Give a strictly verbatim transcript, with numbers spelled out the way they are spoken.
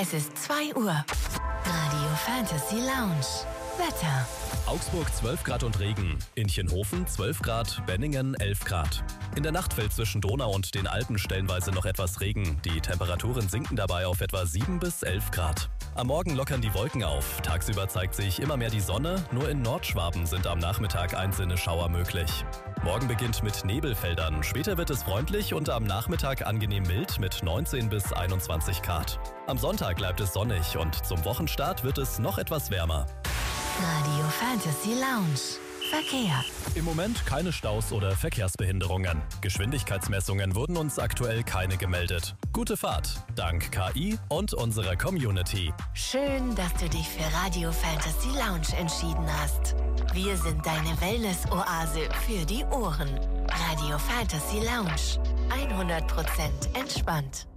Es ist zwei Uhr. Radio Fantasy Lounge. Wetter. Augsburg zwölf Grad und Regen. In Chenhofen zwölf Grad, Benningen elf Grad. In der Nacht fällt zwischen Donau und den Alpen stellenweise noch etwas Regen. Die Temperaturen sinken dabei auf etwa sieben bis elf Grad. Am Morgen lockern die Wolken auf. Tagsüber zeigt sich immer mehr die Sonne. Nur in Nordschwaben sind am Nachmittag einzelne Schauer möglich. Morgen beginnt mit Nebelfeldern. Später wird es freundlich und am Nachmittag angenehm mild mit neunzehn bis einundzwanzig Grad. Am Sonntag bleibt es sonnig und zum Wochenstart wird es noch etwas wärmer. Radio Fantasy Lounge. Verkehr. Im Moment keine Staus oder Verkehrsbehinderungen. Geschwindigkeitsmessungen wurden uns aktuell keine gemeldet. Gute Fahrt, dank K I und unserer Community. Schön, dass du dich für Radio Fantasy Lounge entschieden hast. Wir sind deine Wellness-Oase für die Ohren. Radio Fantasy Lounge. hundert Prozent entspannt.